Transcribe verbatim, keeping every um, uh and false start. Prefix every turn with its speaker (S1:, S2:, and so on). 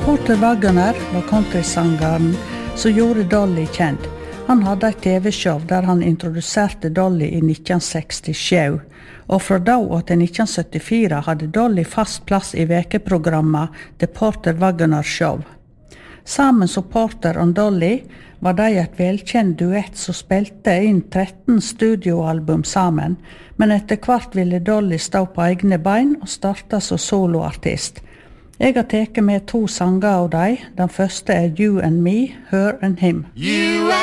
S1: Porter Wagoner var countrysangeren som gjorde Dolly kjent. Han hadde et T V-show der han introduserte Dolly i nitten sekstisju, og fra da og til nitten syttifire hadde Dolly fast plass i vekeprogrammet The Porter Wagoner Show. Sammen som Porter og Dolly var de et velkjent duett som spilte inn tretten studioalbum sammen, men etter hvert ville Dolly stå på egne bein og starte som soloartist. Jeg har teket med to sanger av dem. Den første er You and Me, Her and Him.
S2: You